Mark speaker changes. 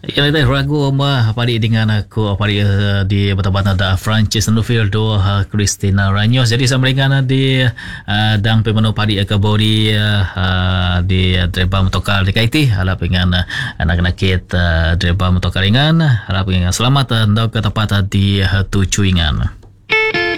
Speaker 1: Yang itu ragu mah padi dengan aku padi di bata-bata da Francis Nufil do Christina Ranyos. Jadi sama dengan di dang pemanu padi ke body di dreba motokar di Kaiti harap dengan anak-anak kita dreba motokar ringan harap dengan selamat dan ke tempat di tujuan.